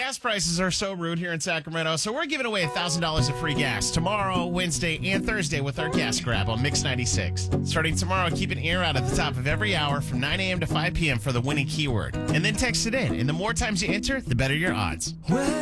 gas prices are so rude here in Sacramento, so we're giving away $1,000 of free gas tomorrow, Wednesday, and Thursday with our gas grab on Mix 96. Starting tomorrow, keep an ear out at the top of every hour from 9 a.m. to 5 p.m. for the winning keyword. And then text it in. And the more times you enter, the better your odds.